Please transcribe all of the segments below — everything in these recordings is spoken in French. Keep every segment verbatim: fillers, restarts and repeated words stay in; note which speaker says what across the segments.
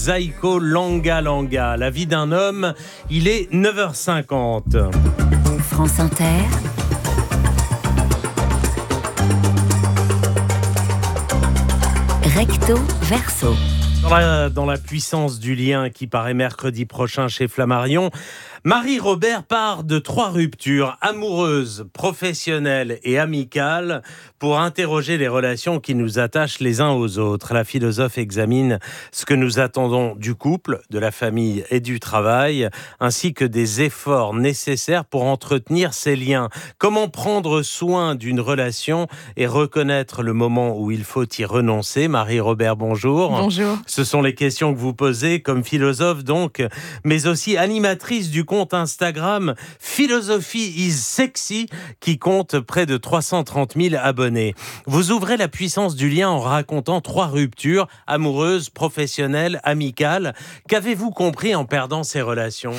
Speaker 1: Zaiko Langa Langa. La vie d'un homme, il est neuf heures cinquante.
Speaker 2: France Inter. Recto verso.
Speaker 1: Dans la, dans la puissance du lien qui paraît mercredi prochain chez Flammarion, Marie-Robert part de trois ruptures amoureuses, professionnelles et amicales pour interroger les relations qui nous attachent les uns aux autres. La philosophe examine ce que nous attendons du couple, de la famille et du travail, ainsi que des efforts nécessaires pour entretenir ces liens. Comment prendre soin d'une relation et reconnaître le moment où il faut y renoncer? Marie-Robert, bonjour.
Speaker 3: Bonjour.
Speaker 1: Ce sont les questions que vous posez comme philosophe donc, mais aussi animatrice du compte Instagram Philosophy is Sexy qui compte près de trois cent trente mille abonnés. Vous ouvrez la puissance du lien en racontant trois ruptures amoureuses, professionnelles, amicales. Qu'avez-vous compris en perdant ces relations?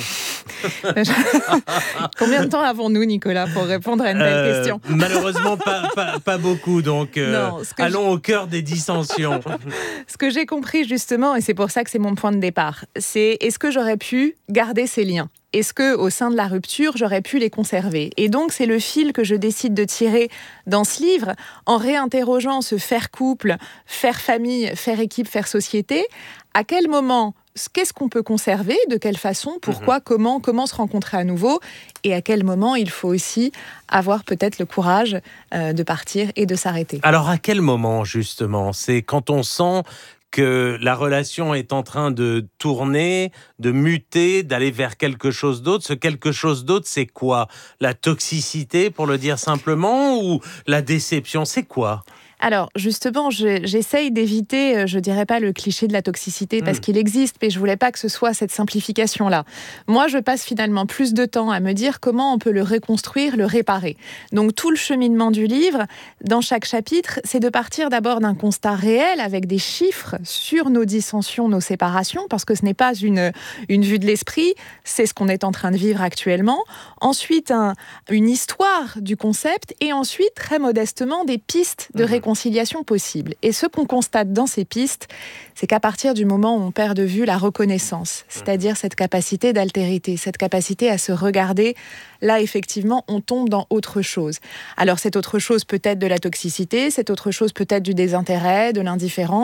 Speaker 3: Combien de temps avons-nous, Nicolas, pour répondre à une telle
Speaker 1: euh,
Speaker 3: question?
Speaker 1: Malheureusement, pas, pas, pas beaucoup, donc euh, non, allons je... au cœur des dissensions.
Speaker 3: Ce que j'ai compris justement, et c'est pour ça que c'est mon point de départ, c'est est-ce que j'aurais pu garder ces liens ? Est-ce qu'au sein de la rupture, j'aurais pu les conserver? Et donc, c'est le fil que je décide de tirer dans ce livre, en réinterrogeant ce faire couple, faire famille, faire équipe, faire société. À quel moment, qu'est-ce qu'on peut conserver? De quelle façon? Pourquoi? Mmh. Comment? Comment se rencontrer à nouveau? Et à quel moment il faut aussi avoir peut-être le courage euh, de partir et de s'arrêter.
Speaker 1: Alors, à quel moment, justement? C'est quand on sent que la relation est en train de tourner, de muter, d'aller vers quelque chose d'autre. Ce quelque chose d'autre, c'est quoi? La toxicité, pour le dire simplement, ou la déception? C'est quoi?
Speaker 3: Alors, justement, je, j'essaye d'éviter, je dirais pas le cliché de la toxicité parce mmh. qu'il existe, mais je voulais pas que ce soit cette simplification-là. Moi, je passe finalement plus de temps à me dire comment on peut le reconstruire, le réparer. Donc, tout le cheminement du livre, dans chaque chapitre, c'est de partir d'abord d'un constat réel avec des chiffres sur nos dissensions, nos séparations, parce que ce n'est pas une, une vue de l'esprit, c'est ce qu'on est en train de vivre actuellement. Ensuite, un, une histoire du concept et ensuite, très modestement, des pistes de réconciliation. Réconciliation possible. Et ce qu'on constate dans ces pistes, c'est qu'à partir du moment où on perd de vue la reconnaissance, c'est-à-dire cette capacité d'altérité, cette capacité à se regarder, là, effectivement, on tombe dans autre chose. Alors, cette autre chose peut être de la toxicité, cette autre chose peut être du désintérêt, de l'indifférence,